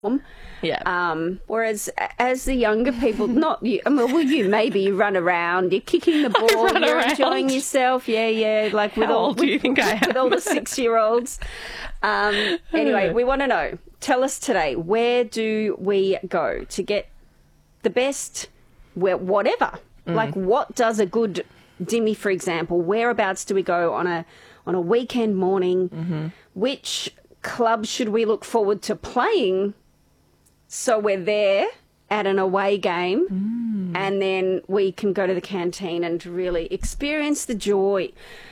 Yeah. Whereas as the younger people, not you, well, you maybe you run around, you're kicking the ball, you're enjoying yourself. Yeah. Like with How all, old do you think I am? with all the 6-year-olds. Anyway, we want to know. Tell us today, where do we go to get the best, whatever? Like, what does a good dimmy, for example? Whereabouts do we go on a weekend morning? Which club should we look forward to playing so we're there at an away game and then we can go to the canteen and really experience the joy?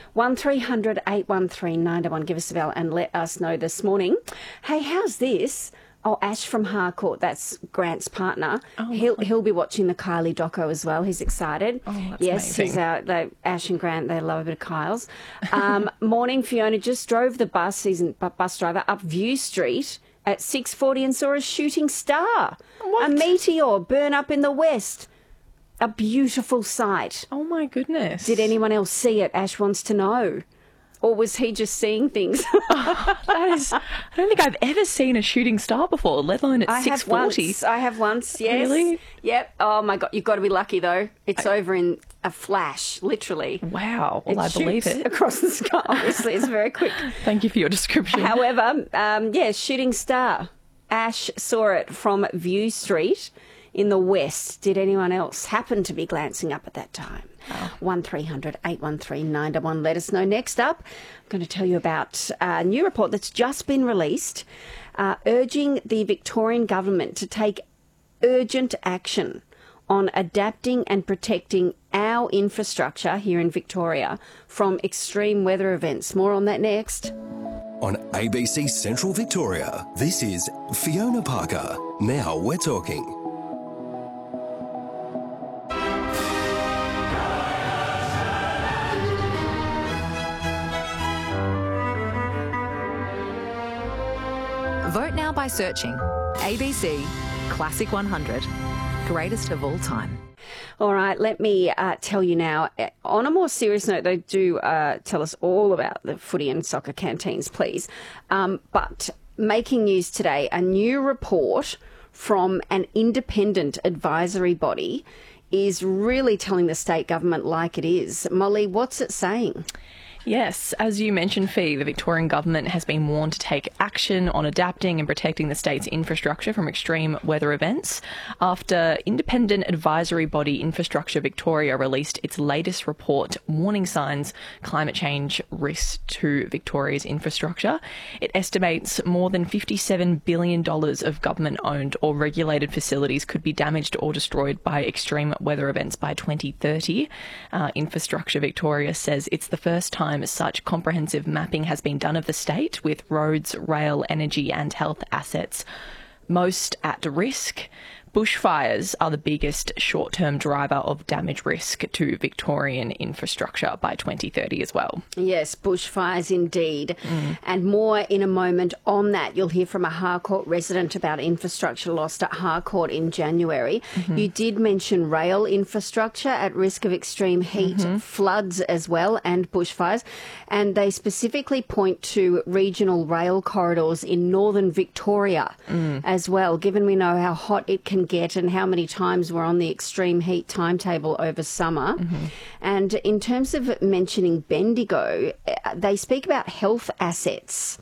1300 813 911. Give us a bell and let us know this morning. Hey, how's this? Oh, Ash from Harcourt, that's Grant's partner. Oh, he'll be watching the Kylie doco as well. He's excited. Oh, that's yes, amazing. Ash and Grant, they love a bit of Kyle's. Morning, Fiona just drove the bus, he's a bus driver, up View Street at 6:40 and saw a shooting star. What? A meteor burn up in the west. A beautiful sight. Oh, my goodness. Did anyone else see it? Ash wants to know. Or was he just seeing things? I don't think I've ever seen a shooting star before, let alone at 6:40. I have once, yes. Really? Yep. Oh, my God. You've got to be lucky, though. It's over in a flash, literally. Wow. Well, I believe shoots it. across the sky, obviously. It's very quick. Thank you for your description. However, shooting star. Ash saw it from View Street in the west. Did anyone else happen to be glancing up at that time? 1300 813 911. Let us know. Next up, I'm going to tell you about a new report that's just been released urging the Victorian government to take urgent action on adapting and protecting our infrastructure here in Victoria from extreme weather events. More on that next. On ABC Central Victoria, this is Fiona Parker. Now we're talking. Vote now by searching ABC Classic 100, greatest of all time. All right, let me tell you now. On a more serious note, though, do tell us all about the footy and soccer canteens, please. But making news today, a new report from an independent advisory body is really telling the state government like it is. Molly, what's it saying? Yes, as you mentioned, Fee, the Victorian government has been warned to take action on adapting and protecting the state's infrastructure from extreme weather events after independent advisory body Infrastructure Victoria released its latest report warning signs climate change risks to Victoria's infrastructure. It estimates more than $57 billion of government-owned or regulated facilities could be damaged or destroyed by extreme weather events by 2030. Infrastructure Victoria says it's the first time such comprehensive mapping has been done of the state, with roads, rail, energy and health assets most at risk. Bushfires are the biggest short-term driver of damage risk to Victorian infrastructure by 2030 as well. Yes, bushfires indeed. And more in a moment on that. You'll hear from a Harcourt resident about infrastructure lost at Harcourt in January. You did mention rail infrastructure at risk of extreme heat, floods as well, and bushfires. And they specifically point to regional rail corridors in northern Victoria as well, given we know how hot it can get and how many times we're on the extreme heat timetable over summer. And in terms of mentioning Bendigo, they speak about health assets,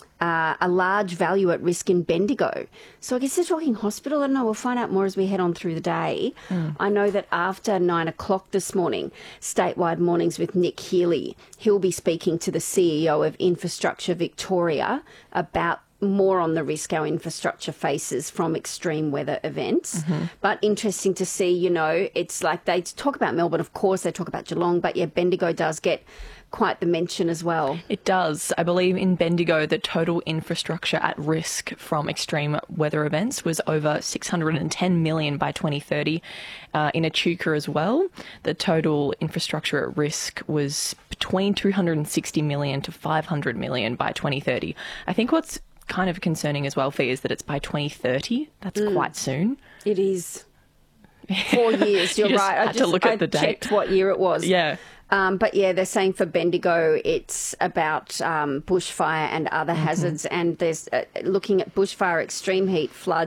a large value at risk in Bendigo. So I guess they're talking hospital. I don't know. We'll find out more as we head on through the day. I know that after 9 o'clock this morning, statewide mornings with Nick Healy, he'll be speaking to the CEO of Infrastructure Victoria about more on the risk our infrastructure faces from extreme weather events. But interesting to see, you know, it's like they talk about Melbourne, of course, they talk about Geelong, but yeah, Bendigo does get quite the mention as well. It does. I believe in Bendigo, the total infrastructure at risk from extreme weather events was over $610 million by 2030. In Echuca as well, the total infrastructure at risk was between $260 million to $500 million by 2030. I think what's kind of concerning as well, Fee, is that it's by 2030. That's quite soon. It is. 4 years, you're right. I just look at the date. Checked what year it was. Yeah. But yeah, they're saying for Bendigo, it's about bushfire and other hazards. And there's looking at bushfire, extreme heat, flood,